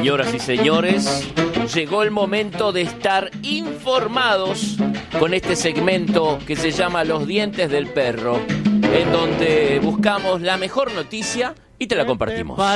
Señoras y señores, llegó el momento de estar informados con este segmento que se llama Los Dientes del Perro, en donde buscamos la mejor noticia y te la compartimos.